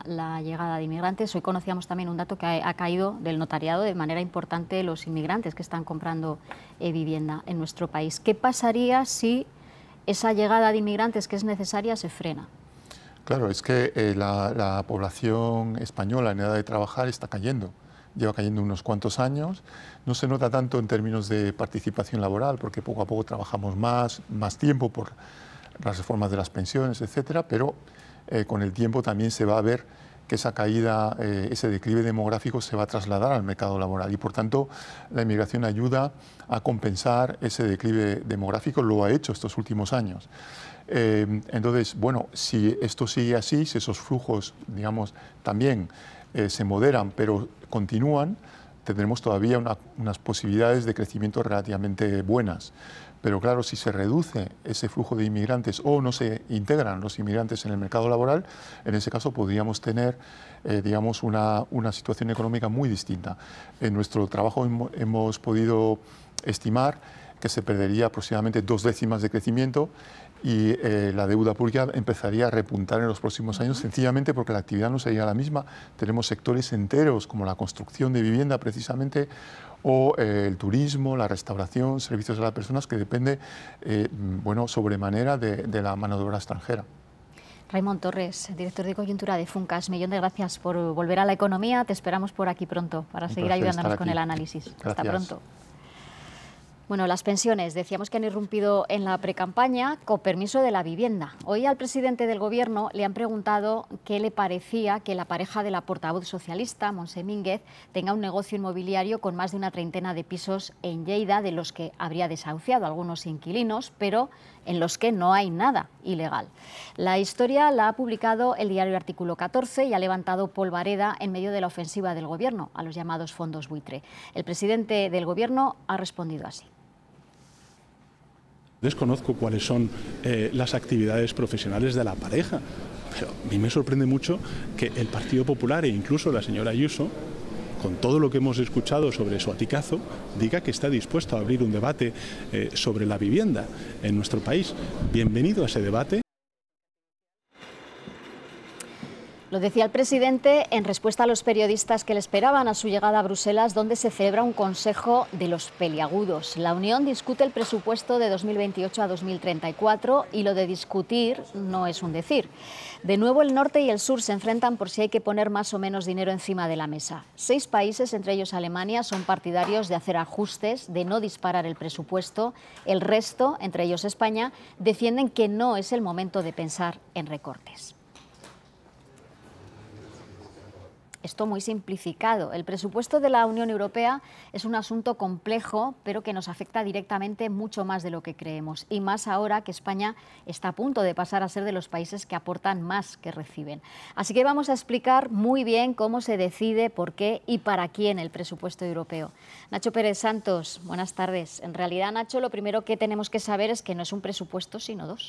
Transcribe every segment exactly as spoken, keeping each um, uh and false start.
la llegada de inmigrantes. Hoy conocíamos también un dato que ha, ha caído del notariado de manera importante los inmigrantes que están comprando eh, vivienda en nuestro país. ¿Qué pasaría si esa llegada de inmigrantes que es necesaria se frena? Claro, es que eh, la, la población española en edad de trabajar está cayendo. Lleva cayendo unos cuantos años. No se nota tanto en términos de participación laboral, porque poco a poco trabajamos más, más tiempo por las reformas de las pensiones, etcétera, pero eh, con el tiempo también se va a ver que esa caída, eh, ese declive demográfico se va a trasladar al mercado laboral y, por tanto, la inmigración ayuda a compensar ese declive demográfico, lo ha hecho estos últimos años. Eh, entonces, bueno, si esto sigue así, si esos flujos, digamos, también eh, se moderan, pero continúan, tendremos todavía una, unas posibilidades de crecimiento relativamente buenas. Pero claro, si se reduce ese flujo de inmigrantes o no se integran los inmigrantes en el mercado laboral, en ese caso podríamos tener, eh, digamos, una, una situación económica muy distinta. En nuestro trabajo hemos, hemos podido estimar que se perdería aproximadamente dos décimas de crecimiento y eh, la deuda pública empezaría a repuntar en los próximos años, sencillamente porque la actividad no sería la misma. Tenemos sectores enteros como la construcción de vivienda precisamente, o eh, el turismo, la restauración, servicios a las personas, que depende eh, bueno, sobremanera de, de la mano de obra extranjera. Raimon Torres, director de coyuntura de Funcas, millón de gracias por volver a la economía. Te esperamos por aquí pronto para Un seguir ayudándonos con el análisis. Gracias. Hasta pronto. Bueno, las pensiones, decíamos que han irrumpido en la precampaña con permiso de la vivienda. Hoy al presidente del Gobierno le han preguntado qué le parecía que la pareja de la portavoz socialista, Montse Mínguez, tenga un negocio inmobiliario con más de una treintena de pisos en Lleida, de los que habría desahuciado a algunos inquilinos, pero en los que no hay nada ilegal. La historia la ha publicado el diario Artículo catorce y ha levantado polvareda en medio de la ofensiva del Gobierno a los llamados fondos buitre. El presidente del Gobierno ha respondido así. Desconozco cuáles son eh, las actividades profesionales de la pareja, pero a mí me sorprende mucho que el Partido Popular e incluso la señora Ayuso, con todo lo que hemos escuchado sobre su aticazo, diga que está dispuesto a abrir un debate eh, sobre la vivienda en nuestro país. Bienvenido a ese debate. Lo decía el presidente en respuesta a los periodistas que le esperaban a su llegada a Bruselas, donde se celebra un consejo de los peliagudos. La Unión discute el presupuesto de dos mil veintiocho a dos mil treinta y cuatro y lo de discutir no es un decir. De nuevo el norte y el sur se enfrentan por si hay que poner más o menos dinero encima de la mesa. Seis países, entre ellos Alemania, son partidarios de hacer ajustes, de no disparar el presupuesto. El resto, entre ellos España, defienden que no es el momento de pensar en recortes. Esto muy simplificado. El presupuesto de la Unión Europea es un asunto complejo, pero que nos afecta directamente mucho más de lo que creemos. Y más ahora que España está a punto de pasar a ser de los países que aportan más que reciben. Así que vamos a explicar muy bien cómo se decide, por qué y para quién el presupuesto europeo. Nacho Pérez Santos, buenas tardes. En realidad, Nacho, lo primero que tenemos que saber es que no es un presupuesto, sino dos.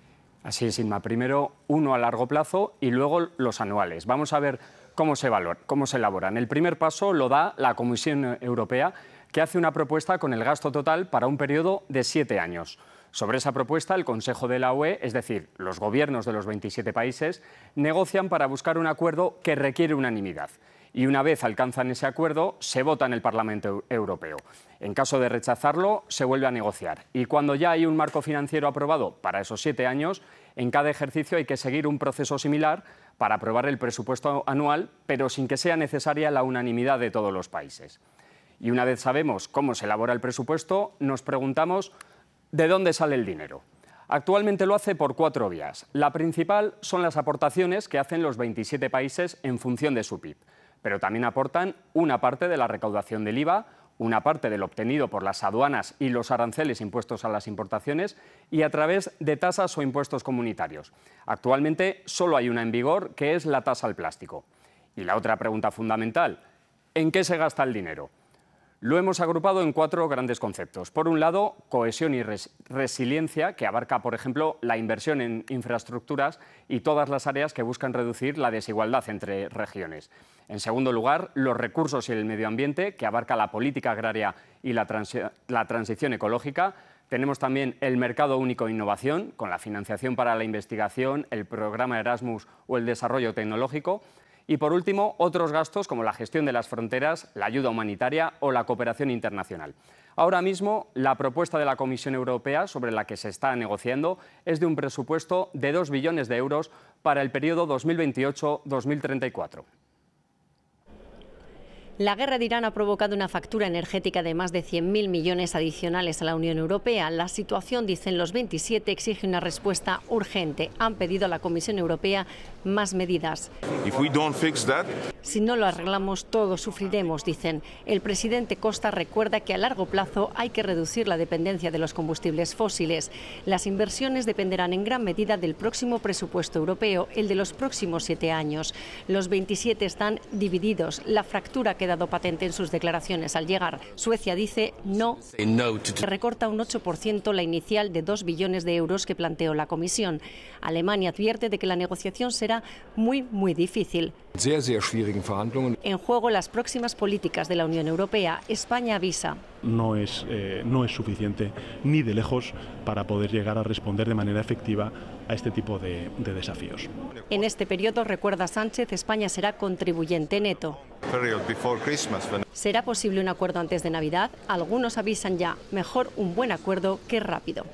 Así es, Inma. Primero uno a largo plazo y luego los anuales. Vamos a ver cómo se valora, cómo se elaboran. El primer paso lo da la Comisión Europea, que hace una propuesta con el gasto total para un periodo de siete años. Sobre esa propuesta, el Consejo de la U E, es decir, los gobiernos de los veintisiete países, negocian para buscar un acuerdo que requiere unanimidad. Y una vez alcanzan ese acuerdo, se vota en el Parlamento Europeo. En caso de rechazarlo, se vuelve a negociar. Y cuando ya hay un marco financiero aprobado para esos siete años, en cada ejercicio hay que seguir un proceso similar para aprobar el presupuesto anual, pero sin que sea necesaria la unanimidad de todos los países. Y una vez sabemos cómo se elabora el presupuesto, nos preguntamos ¿de dónde sale el dinero? Actualmente lo hace por cuatro vías. La principal son las aportaciones que hacen los veintisiete países en función de su P I B. Pero también aportan una parte de la recaudación del I V A, una parte del obtenido por las aduanas y los aranceles impuestos a las importaciones y a través de tasas o impuestos comunitarios. Actualmente solo hay una en vigor, que es la tasa al plástico. Y la otra pregunta fundamental, ¿en qué se gasta el dinero? Lo hemos agrupado en cuatro grandes conceptos. Por un lado, cohesión y res- resiliencia, que abarca, por ejemplo, la inversión en infraestructuras y todas las áreas que buscan reducir la desigualdad entre regiones. En segundo lugar, los recursos y el medio ambiente, que abarca la política agraria y la, transi- la transición ecológica. Tenemos también el mercado único de innovación, con la financiación para la investigación, el programa Erasmus o el desarrollo tecnológico. Y por último, otros gastos como la gestión de las fronteras, la ayuda humanitaria o la cooperación internacional. Ahora mismo, la propuesta de la Comisión Europea sobre la que se está negociando es de un presupuesto de dos billones de euros para el periodo dos mil veintiocho a dos mil treinta y cuatro. La guerra de Irán ha provocado una factura energética de más de cien mil millones adicionales a la Unión Europea. La situación, dicen los veintisiete, exige una respuesta urgente. Han pedido a la Comisión Europea más medidas. If we don't fix that... Si no lo arreglamos, todos sufriremos, dicen. El presidente Costa recuerda que a largo plazo hay que reducir la dependencia de los combustibles fósiles. Las inversiones dependerán en gran medida del próximo presupuesto europeo, el de los próximos siete años. Los veintisiete están divididos. La fractura que ha quedado patente en sus declaraciones al llegar. Suecia dice no, que recorta un ocho por ciento la inicial de dos billones de euros que planteó la Comisión. Alemania advierte de que la negociación será muy, muy difícil. En juego las próximas políticas de la Unión Europea. España avisa. No es, eh, no es suficiente ni de lejos para poder llegar a responder de manera efectiva a este tipo de, de desafíos. En este periodo, recuerda Sánchez, España será contribuyente neto. ¿Será posible un acuerdo antes de Navidad? Algunos avisan ya, mejor un buen acuerdo que rápido.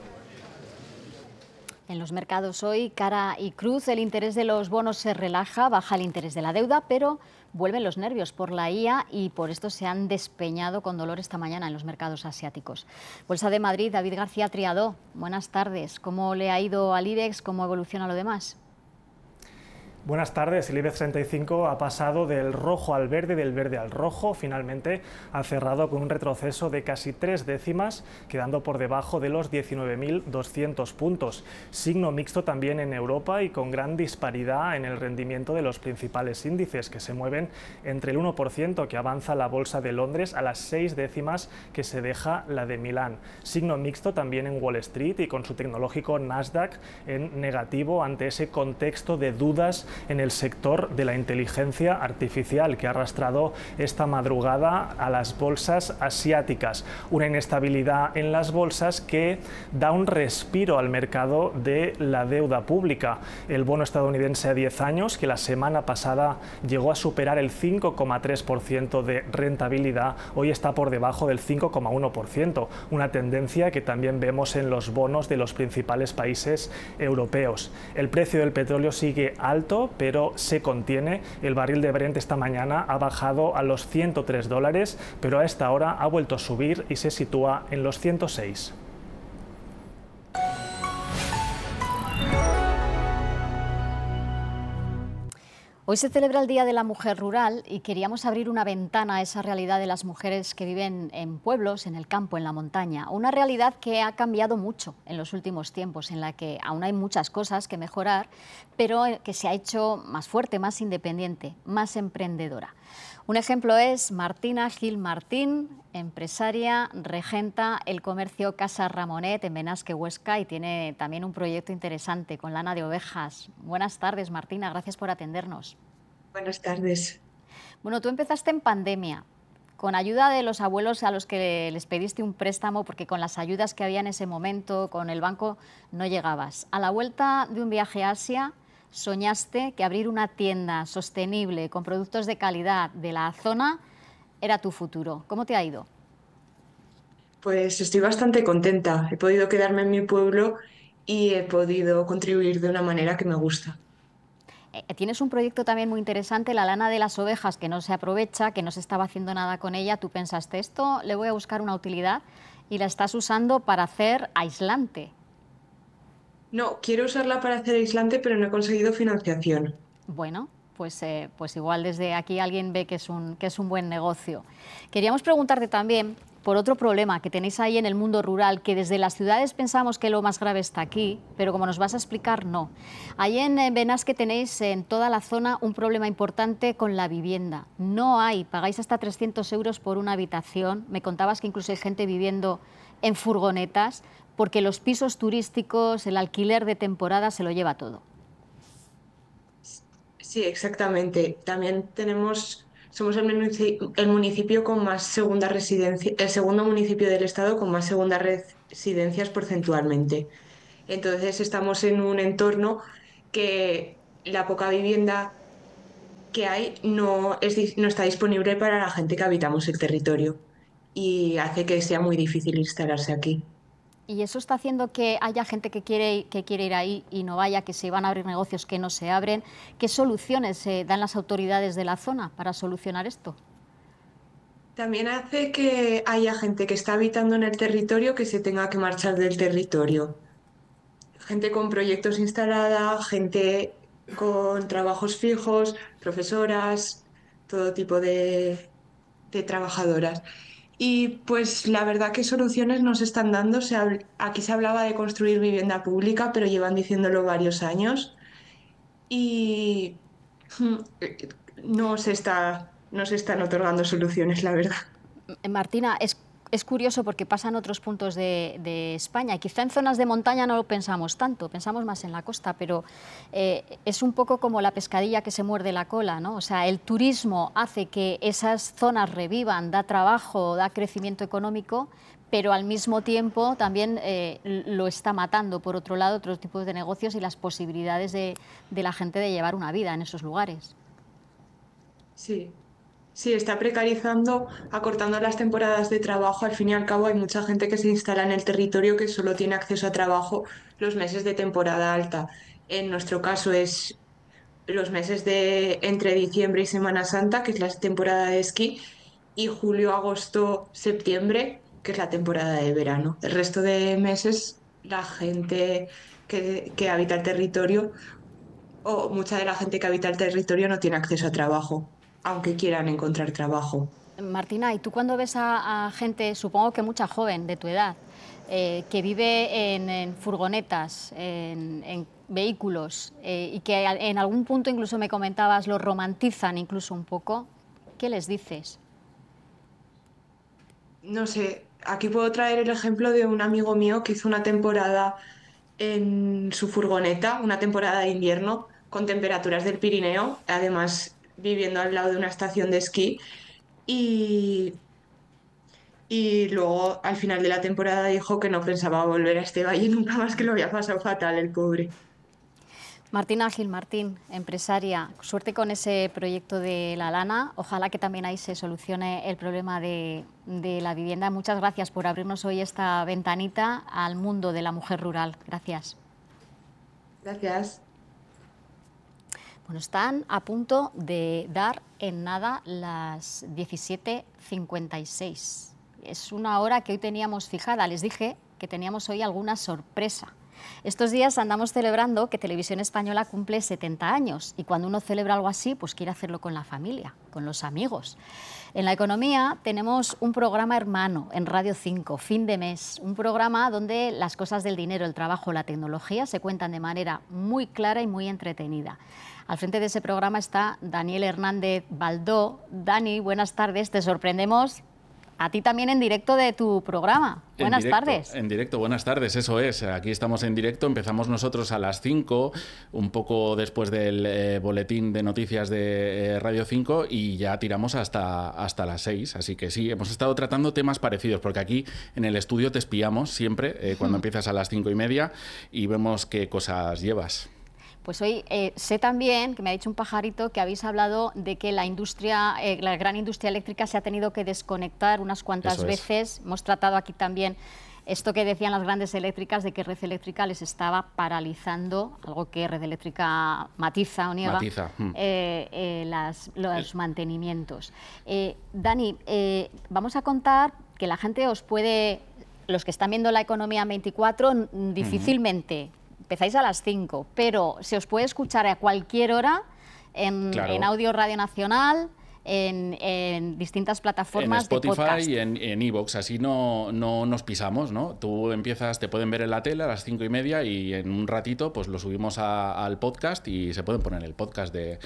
En los mercados hoy, cara y cruz, el interés de los bonos se relaja, baja el interés de la deuda, pero vuelven los nervios por la I A y por esto se han despeñado con dolor esta mañana en los mercados asiáticos. Bolsa de Madrid, David García Triadó, buenas tardes. ¿Cómo le ha ido al IBEX? ¿Cómo evoluciona lo demás? Buenas tardes. El IBEX treinta y cinco ha pasado del rojo al verde, del verde al rojo. Finalmente ha cerrado con un retroceso de casi tres décimas, quedando por debajo de los diecinueve mil doscientos puntos. Signo mixto también en Europa y con gran disparidad en el rendimiento de los principales índices, que se mueven entre el uno por ciento que avanza la Bolsa de Londres a las seis décimas que se deja la de Milán. Signo mixto también en Wall Street y con su tecnológico Nasdaq en negativo ante ese contexto de dudas en el sector de la inteligencia artificial que ha arrastrado esta madrugada a las bolsas asiáticas. Una inestabilidad en las bolsas que da un respiro al mercado de la deuda pública. El bono estadounidense a diez años, que la semana pasada llegó a superar el cinco coma tres por ciento de rentabilidad, hoy está por debajo del cinco coma uno por ciento, una tendencia que también vemos en los bonos de los principales países europeos. El precio del petróleo sigue alto, pero se contiene. El barril de Brent esta mañana ha bajado a los ciento tres dólares, pero a esta hora ha vuelto a subir y se sitúa en los ciento seis. Hoy se celebra el Día de la Mujer Rural y queríamos abrir una ventana a esa realidad de las mujeres que viven en pueblos, en el campo, en la montaña. Una realidad que ha cambiado mucho en los últimos tiempos, en la que aún hay muchas cosas que mejorar, pero que se ha hecho más fuerte, más independiente, más emprendedora. Un ejemplo es Martina Gil Martín, empresaria, regenta el comercio Casa Ramonet en Benasque, Huesca, y tiene también un proyecto interesante con lana de ovejas. Buenas tardes, Martina, gracias por atendernos. Buenas tardes. Bueno, tú empezaste en pandemia, con ayuda de los abuelos a los que les pediste un préstamo, porque con las ayudas que había en ese momento, con el banco, no llegabas. A la vuelta de un viaje a Asia, soñaste que abrir una tienda sostenible con productos de calidad de la zona era tu futuro. ¿Cómo te ha ido? Pues estoy bastante contenta. He podido quedarme en mi pueblo y he podido contribuir de una manera que me gusta. Eh, tienes un proyecto también muy interesante, la lana de las ovejas, que no se aprovecha, que no se estaba haciendo nada con ella. Tú pensaste, esto le voy a buscar una utilidad y la estás usando para hacer aislante. No, quiero usarla para hacer aislante, pero no he conseguido financiación. Bueno, pues, eh, pues igual desde aquí alguien ve que es, un, que es un buen negocio. Queríamos preguntarte también por otro problema que tenéis ahí en el mundo rural, que desde las ciudades pensamos que lo más grave está aquí, pero como nos vas a explicar, no. Ahí en Benasque tenéis en toda la zona un problema importante con la vivienda. No hay, pagáis hasta trescientos euros por una habitación. Me contabas que incluso hay gente viviendo en furgonetas, porque los pisos turísticos, el alquiler de temporada se lo lleva todo. Sí, exactamente. También tenemos, somos el municipio, el municipio con más segunda residencia, el segundo municipio del estado con más segundas residencias porcentualmente. Entonces estamos en un entorno que la poca vivienda que hay no, es, no está disponible para la gente que habitamos el territorio y hace que sea muy difícil instalarse aquí. ¿Y eso está haciendo que haya gente que quiere, que quiere ir ahí y no vaya, que se van a abrir negocios que no se abren? ¿Qué soluciones se dan las autoridades de la zona para solucionar esto? También hace que haya gente que está habitando en el territorio que se tenga que marchar del territorio. Gente con proyectos instalada, gente con trabajos fijos, profesoras, todo tipo de, de trabajadoras. Y pues la verdad que soluciones nos están dando. Se habl- aquí se hablaba de construir vivienda pública, pero llevan diciéndolo varios años y mm, eh, no se está, no se están otorgando soluciones, la verdad. Martina, es, es curioso porque pasa en otros puntos de, de España. Quizá en zonas de montaña no lo pensamos tanto, pensamos más en la costa, pero eh, es un poco como la pescadilla que se muerde la cola, ¿no? O sea, el turismo hace que esas zonas revivan, da trabajo, da crecimiento económico, pero al mismo tiempo también eh, lo está matando, por otro lado, otros tipos de negocios y las posibilidades de, de la gente de llevar una vida en esos lugares. Sí. Sí, está precarizando, acortando las temporadas de trabajo. Al fin y al cabo hay mucha gente que se instala en el territorio que solo tiene acceso a trabajo los meses de temporada alta. En nuestro caso es los meses de entre diciembre y Semana Santa, que es la temporada de esquí, y julio, agosto, septiembre, que es la temporada de verano. El resto de meses la gente que, que habita el territorio o mucha de la gente que habita el territorio no tiene acceso a trabajo, aunque quieran encontrar trabajo. Martina, ¿y tú cuando ves a, a gente, supongo que mucha joven de tu edad, eh, que vive en, en furgonetas, en, en vehículos, eh, y que en algún punto incluso me comentabas, lo romantizan incluso un poco, ¿qué les dices? No sé, aquí puedo traer el ejemplo de un amigo mío que hizo una temporada en su furgoneta, una temporada de invierno, con temperaturas del Pirineo, además viviendo al lado de una estación de esquí. Y, y luego al final de la temporada dijo que no pensaba volver a este valle nunca más, que lo había pasado fatal el pobre. Martina Gil Martín, empresaria, suerte con ese proyecto de La Lana. Ojalá que también ahí se solucione el problema de, de la vivienda. Muchas gracias por abrirnos hoy esta ventanita al mundo de la mujer rural. Gracias. Gracias. Bueno, están a punto de dar en nada las diecisiete cincuenta y seis. Es una hora que hoy teníamos fijada. Les dije que teníamos hoy alguna sorpresa. Estos días andamos celebrando que Televisión Española cumple setenta años y cuando uno celebra algo así, pues quiere hacerlo con la familia, con los amigos. En la economía tenemos un programa hermano en Radio cinco, Fin de Mes, un programa donde las cosas del dinero, el trabajo, la tecnología se cuentan de manera muy clara y muy entretenida. Al frente de ese programa está Daniel Hernández Baldó. Dani, buenas tardes, te sorprendemos a ti también en directo de tu programa. Buenas en directo, tardes. En directo, buenas tardes, eso es. Aquí estamos en directo, empezamos nosotros a las cinco, un poco después del eh, boletín de noticias de eh, Radio cinco y ya tiramos hasta, hasta las seis. Así que sí, hemos estado tratando temas parecidos, porque aquí en el estudio te espiamos siempre eh, cuando empiezas a las cinco y media y vemos qué cosas llevas. Pues hoy eh, sé también, que me ha dicho un pajarito, que habéis hablado de que la industria, eh, la gran industria eléctrica se ha tenido que desconectar unas cuantas Eso es. veces. Hemos tratado aquí también esto que decían las grandes eléctricas, de que Red Eléctrica les estaba paralizando, algo que Red Eléctrica matiza o niega, Matiza, hmm. eh, eh, las, los mantenimientos. Eh, Dani, eh, vamos a contar que la gente os puede, los que están viendo La Economía veinticuatro, difícilmente... Uh-huh. Empezáis a las cinco, pero se os puede escuchar a cualquier hora en, claro. en Audio Radio Nacional, en, en distintas plataformas en Spotify de podcast. Y en iVoox, así no, no nos pisamos, ¿no? Tú empiezas, te pueden ver en la tele a las cinco y media y en un ratito pues lo subimos a, al podcast y se pueden poner el podcast de,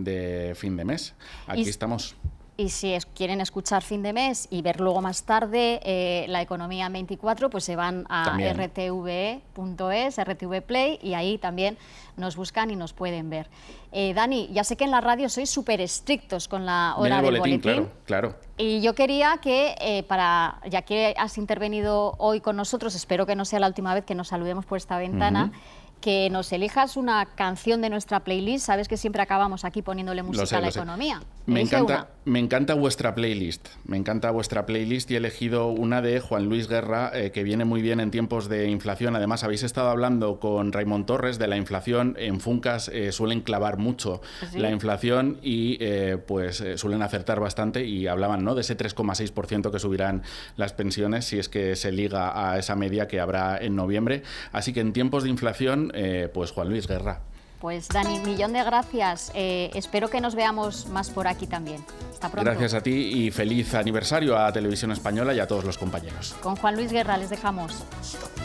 de Fin de Mes. Aquí y, estamos. Y si es, quieren escuchar Fin de Mes y ver luego más tarde eh, La Economía veinticuatro, pues se van a r t v punto es, R T V Play, y ahí también nos buscan y nos pueden ver. Eh, Dani, ya sé que en la radio sois súper estrictos con la hora del boletín. boletín. Claro, claro. Y yo quería que, eh, para, ya que has intervenido hoy con nosotros, espero que no sea la última vez que nos saludemos por esta ventana, uh-huh. que nos elijas una canción de nuestra playlist. Sabes que siempre acabamos aquí poniéndole música sé, a la sé. economía. Me Elige encanta, una. me encanta vuestra playlist, me encanta vuestra playlist y he elegido una de Juan Luis Guerra, eh, que viene muy bien en tiempos de inflación. Además, habéis estado hablando con Raimon Torres de la inflación. En Funcas eh, suelen clavar mucho ¿Sí? la inflación y eh, pues eh, suelen acertar bastante, y hablaban, ¿no?, de ese tres coma seis por ciento que subirán las pensiones si es que se liga a esa media que habrá en noviembre. Así que en tiempos de inflación, eh, pues Juan Luis Guerra. Pues Dani, millón de gracias. Eh, espero que nos veamos más por aquí también. Hasta pronto. Gracias a ti y feliz aniversario a Televisión Española y a todos los compañeros. Con Juan Luis Guerra les dejamos.